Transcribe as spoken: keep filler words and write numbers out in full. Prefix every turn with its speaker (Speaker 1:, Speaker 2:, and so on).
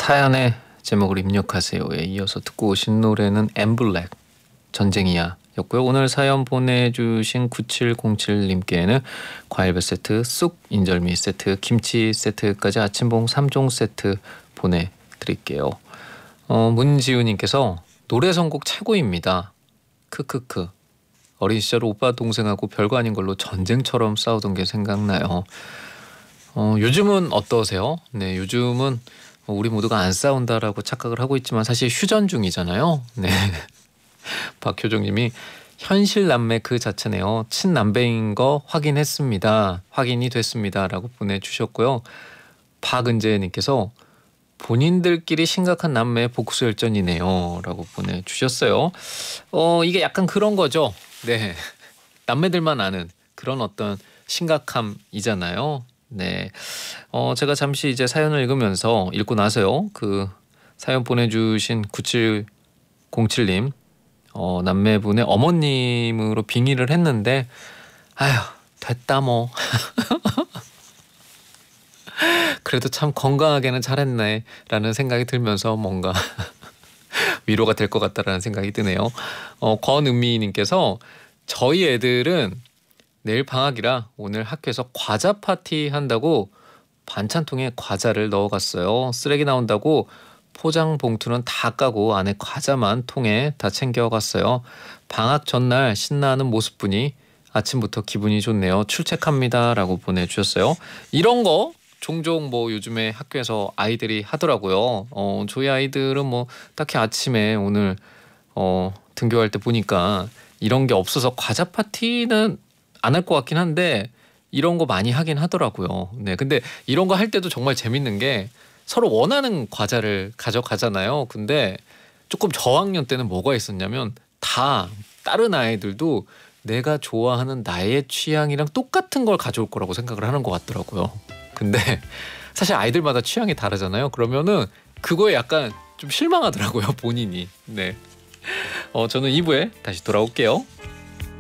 Speaker 1: 사연의 제목을 입력하세요에 이어서 듣고 오신 노래는 엠블랙 전쟁이야 였고요. 오늘 사연 보내주신 구칠공칠님께는 과일배 세트, 쑥 인절미 세트, 김치 세트까지 아침봉 삼 종 세트 보내드릴게요. 어, 문지우님께서 노래 선곡 최고입니다. 크크크. 어린 시절 오빠 동생하고 별거 아닌 걸로 전쟁처럼 싸우던 게 생각나요. 어, 요즘은 어떠세요? 네, 요즘은 우리 모두가 안 싸운다라고 착각을 하고 있지만 사실 휴전 중이잖아요. 네. 박효정님이 현실 남매 그 자체네요. 친남매인 거 확인했습니다. 확인이 됐습니다라고 보내주셨고요. 박은재님께서 본인들끼리 심각한 남매 복수열전이네요 라고 보내주셨어요. 어 이게 약간 그런 거죠. 네, 남매들만 아는 그런 어떤 심각함이잖아요. 네, 어 제가 잠시 이제 사연을 읽으면서 읽고 나서요, 그 사연 보내주신 구칠공칠님 어 남매분의 어머님으로 빙의를 했는데 아휴 됐다 뭐 그래도 참 건강하게는 잘했네 라는 생각이 들면서 뭔가 위로가 될 것 같다라는 생각이 드네요. 어, 권은미님께서 저희 애들은 내일 방학이라 오늘 학교에서 과자 파티 한다고 반찬통에 과자를 넣어갔어요. 쓰레기 나온다고 포장 봉투는 다 까고 안에 과자만 통에 다 챙겨갔어요. 방학 전날 신나는 모습 보니 아침부터 기분이 좋네요. 출첵합니다 라고 보내주셨어요. 이런 거 종종 뭐 요즘에 학교에서 아이들이 하더라고요. 어, 저희 아이들은 뭐 딱히 아침에 오늘 어, 등교할 때 보니까 이런 게 없어서 과자 파티는 안 할 것 같긴 한데 이런 거 많이 하긴 하더라고요. 네, 근데 이런 거 할 때도 정말 재밌는 게 서로 원하는 과자를 가져가잖아요. 근데 조금 저학년 때는 뭐가 있었냐면 다 다른 아이들도 내가 좋아하는 나의 취향이랑 똑같은 걸 가져올 거라고 생각을 하는 것 같더라고요. 근데 사실 아이들마다 취향이 다르잖아요. 그러면은 그거에 약간 좀 실망하더라고요, 본인이. 네. 어, 저는 이 부에 다시 돌아올게요.